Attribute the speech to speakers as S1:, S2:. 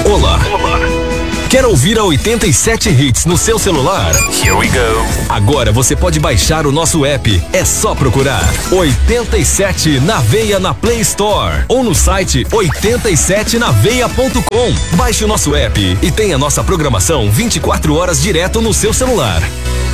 S1: Olá. Quer ouvir a 87 Hits no seu celular?
S2: Here we go.
S1: Agora você pode baixar o nosso app. É só procurar 87 na Veia na Play Store ou no site 87naveia.com. Baixe o nosso app e tenha nossa programação 24 horas direto no seu celular.